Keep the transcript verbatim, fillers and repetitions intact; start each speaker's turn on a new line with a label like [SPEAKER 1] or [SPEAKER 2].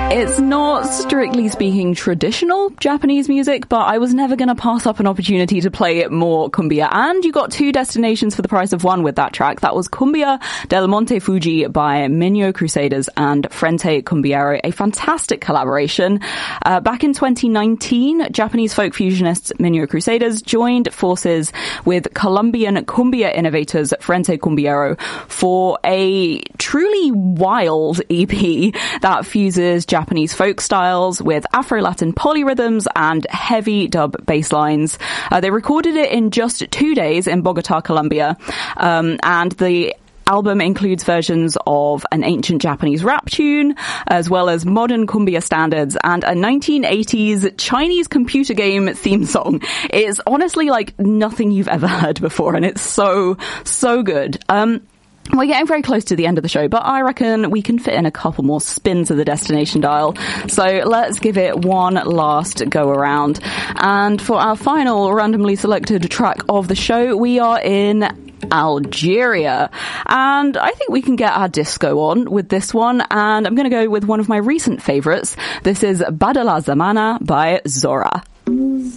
[SPEAKER 1] It's not, strictly speaking, traditional Japanese music, but I was never going to pass up an opportunity to play more cumbia. And you got two destinations for the price of one with that track. That was Cumbia del Monte Fuji by Minyo Crusaders and Frente Cumbiero, a fantastic collaboration. Uh, back in twenty nineteen, Japanese folk fusionists Minyo Crusaders joined forces with Colombian cumbia innovators Frente Cumbiero for a truly wild E P that fuses Japanese folk styles with Afro-Latin polyrhythms and heavy dub bass lines. Uh, they recorded it in just two days in Bogota, Colombia, um, and the album includes versions of an ancient Japanese rap tune, as well as modern cumbia standards and a nineteen eighties Chinese computer game theme song. It's honestly like nothing you've ever heard before, and it's so, so good. Um, We're getting very close to the end of the show, but I reckon we can fit in a couple more spins of the destination dial. So let's give it one last go around. And for our final randomly selected track of the show, we are in Algeria. And I think we can get our disco on with this one. And I'm going to go with one of my recent favourites. This is Badala Zamana by Zora.